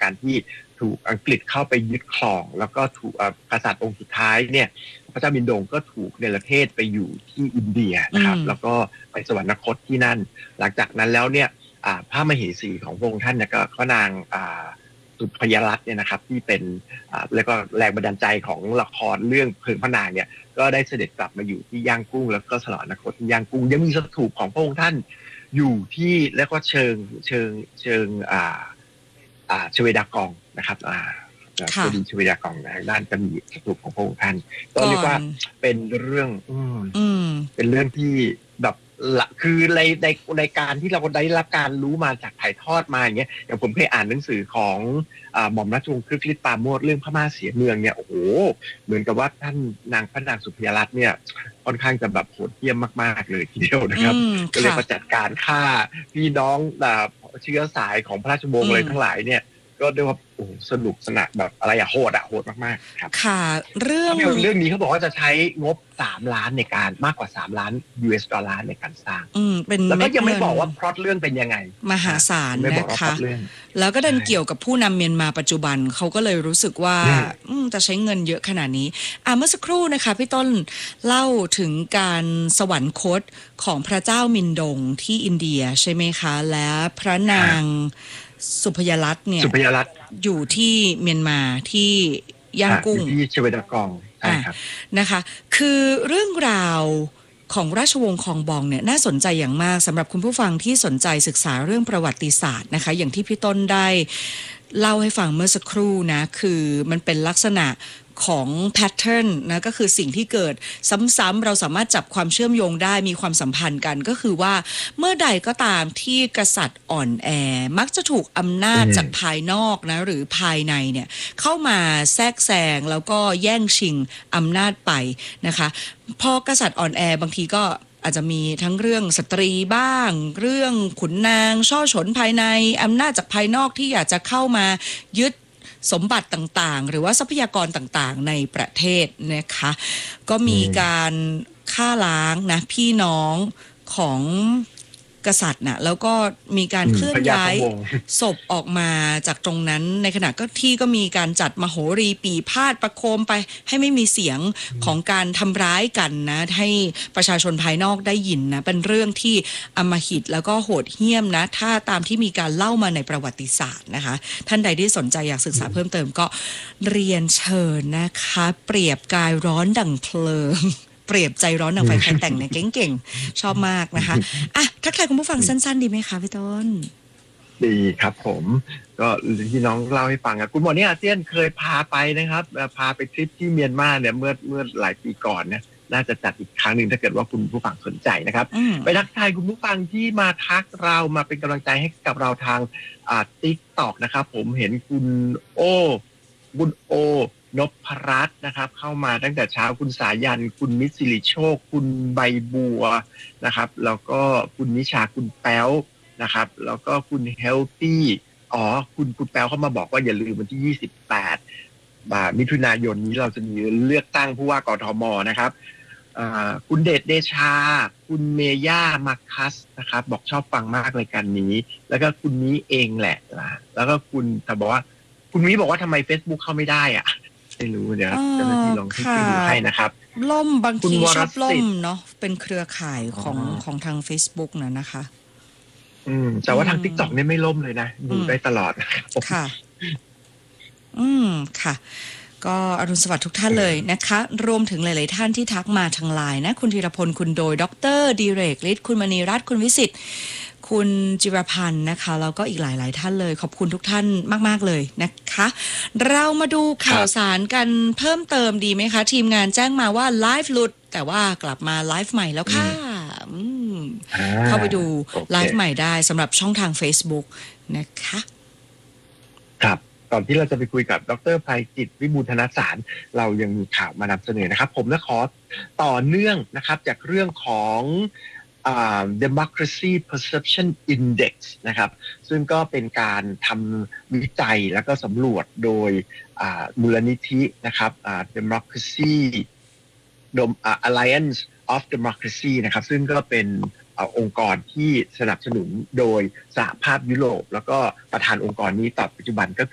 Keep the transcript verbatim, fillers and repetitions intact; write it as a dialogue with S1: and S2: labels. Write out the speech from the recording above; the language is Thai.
S1: การที่ถูกอังกฤษเข้าไปยึดครองแล้วก็ถูกกษัตริย์องค์สุดท้ายเนี่ยพระเจ้ามินดงก็ถูกเนรเทศไปอยู่ที่อินเดียนะครับแล้วก็ไปสวรรคตที่นั่นหลังจากนั้นแล้วเนี่ยพระมเหสีของพระองค์ท่านเนี่ยก็ก็นางสุพยรัตน์เนี่ยนะครับที่เป็นแล้วก็แรงบันดาลใจของละครเรื่องเพลิงพระนางเนี่ยก็ได้เสด็จกลับมาอยู่ที่ย่างกุ้งแล้วก็สวรรคตที่ย่างกุ้งยังมีสถูปของพระองค์ท่านอยู่ที่แล้วก็เชิงเชิงเชิงอ่าอ่าชเวดากองนะครับอ่าตัวดินชเวดากองนะด้านจะมีสถูปของพระองค์ท่านก็เรียกว่าเป็นเรื่องอืมเป็นเรื่องที่แบบละคือในในในการที่เราได้รับการรู้มาจากถ่ายทอดมาอย่างเงี้ยอย่างผมเคยอ่านหนังสือของอ่าหม่อมราชวงศ์คฤห์ฤทธิ์ปราโมชเรื่องพม่าเสียเมืองเนี่ยโอ้โหเหมือนกับว่าท่านนางพระนางสุพยรัตน์เนี่ยค่อนข้างจะแบบโหดเหี้ยมมากๆเลยทีเดียวนะครับก็เลยมาจัดการฆ่าพี่น้องเชื้อสายของพระราชวงศ์เลยทั้งหลายเนี่ยก็ด้วยว่าโอ้สนุกสนานแบบอะไรอะโหดอะโหดมากๆครับ
S2: ค่ะเรื่อง
S1: เรื่องนี้เขาบอกว่าจะใช้งบสามล้านในการมากกว่าสามล้าน ยู เอส ดอลลาร์ในการสร้าง
S2: อืมเป็น
S1: แล้วก็ยังไม่บอกว่าพล็อตเรื่องเป็นยังไง
S2: มหาศาลนะคะแล้วก็ดันเกี่ยวกับผู้นำเมียนมาปัจจุบันเขาก็เลยรู้สึกว่าจะใช้เงินเยอะขนาดนี้อ่ะเมื่อสักครู่นะคะพี่ต้นเล่าถึงการสวรรคตของพระเจ้ามินดงที่อินเดียใช่ไหมคะและพระนางสุพยรัตน์เนี่ยอยู่ที่เมียนมาที่ย่างกุ้ง
S1: ที่ชเวดากองใช่ครับ
S2: นะคะคือเรื่องราวของราชวงศ์คองบองเนี่ยน่าสนใจอย่างมากสำหรับคุณผู้ฟังที่สนใจศึกษาเรื่องประวัติศาสตร์นะคะอย่างที่พี่ต้นได้เล่าให้ฟังเมื่อสักครู่นะคือมันเป็นลักษณะของแพทเทิร์นนะก็คือสิ่งที่เกิดซ้ำๆเราสามารถจับความเชื่อมโยงได้มีความสัมพันธ์กันก็คือว่าเมื่อใดก็ตามที่กษัตริย์อ่อนแอมักจะถูกอำนาจจากภายนอกนะหรือภายในเนี่ยเข้ามาแทรกแซงแล้วก็แย่งชิงอำนาจไปนะคะพอกษัตริย์อ่อนแอบางทีก็อาจจะมีทั้งเรื่องสตรีบ้างเรื่องขุนนางช่อฉนภายในอำนาจจากภายนอกที่อยากจะเข้ามายึดสมบัติต่างๆหรือว่าทรัพยากรต่างๆในประเทศนะคะก็มีการฆ่าล้างนะพี่น้องของกษัตริย์น่ะแล้วก็มีการเคลื่อนย้ายศพออกมาจากตรงนั้นในขณะก็ที่ก็มีการจัดมโหรีปีพาดประโคมไปให้ไม่มีเสียงของการทำร้ายกันนะให้ประชาชนภายนอกได้ยินนะเป็นเรื่องที่อำมหิตแล้วก็โหดเหี้ยมนะถ้าตามที่มีการเล่ามาในประวัติศาสตร์นะคะท่านใดที่สนใจอยากศึกษาเพิ่มเติมก็เรียนเชิญนะคะเปรียบกายร้อนดั่งเพลิงเปรียบใจร้อนดังไฟใครแต่งเนี่ยเก่งๆชอบมากนะคะอ่ะทักทายคุณผู้ฟังสั้นๆดีไหมคะพี่ต้น
S1: ดีครับผมก็ที่น้องเล่าให้ฟังอ่ะคุณหมอเนี่ยอาเซียนเคยพาไปนะครับพาไปทริปที่เมียนมาเนี่ยเมื่อเมื่อหลายปีก่อนเนี่ยน่าจะจัดอีกครั้งหนึ่งถ้าเกิดว่าคุณผู้ฟังสนใจนะครับไปทักทายคุณผู้ฟังที่มาทักเรามาเป็นกำลังใจให้กับเราทางอ่า TikTok นะครับผมเห็นคุณโอ้บุญโอนพรัตน์นะครับเข้ามาตั้งแต่เช้าคุณสายันคุณมิตรสิริโชคคุณใบบัวนะครับแล้วก็คุณนิชาคุณแป๊วนะครับแล้วก็คุณเฮลตี้อ๋อคุณคุณแป๊วเข้ามาบอกว่าอย่าลืมวันที่ยี่สิบแปดมิถุนายนนี้เราจะมีเลือกตั้งผู้ว่ากทมนะครับคุณเดชเดชาคุณเมย่ามาคัสนะครับบอกชอบฟังมากรายการนี้แล้วก็คุณนี้เองแหละแล้วก็คุณแต่บอกว่าคุณนี้บอกว่าทำไม Facebook เข้าไม่ได้อ่ะไม่รู้เดี๋ยวเจ้าหน้าที่ลองให้ดูให้นะครับ
S2: ล่มบางทีชอบล่มเนาะเป็นเครือข่ายของของทาง Facebook นะนะคะ
S1: อืมแต่ว่าทาง TikTok เนี่ยไม่ล่มเลยนะดูได้ตลอด
S2: ค่ะอืมค่ะก็อรุณสวัสดิ์ทุกท่านเลยนะคะรวมถึงหลายๆท่านที่ทักมาทางไลน์นะคุณธีรพลคุณโดยดรดิเรกฤทธิ์คุณมณีรัตน์คุณวิสิทธิ์คุณจิรพันธ์นะคะแล้วก็อีกหลายๆท่านเลยขอบคุณทุกท่านมากๆเลยนะคะเรามาดูข่าวสารกันเพิ่มเติมดีไหมคะทีมงานแจ้งมาว่าไลฟ์หลุดแต่ว่ากลับมาไลฟ์ใหม่แล้วค่ะเข้าไปดูไลฟ์ใหม่ได้สำหรับช่องทาง Facebook นะคะ
S1: ครับก่อนที่เราจะไปคุยกับดร.ไพจิตรวิบูลย์ธนสารเรายังมีข่าวมานำเสนอนะครับผมจะขอต่อเนื่องนะครับจากเรื่องของDemocracy Perception Index นะครับซึ่งก็เป็นการทำวิจัยแล้วก็สำรวจโดยมูลนิธินะครับ Democracy Alliance of Democracy นะครับซึ่งก็เป็นองค์กรที่สนับสนุนโดยสหภาพยุโรปแล้วก็ประธานองค์กรนี้ต่อปัจจุบันก็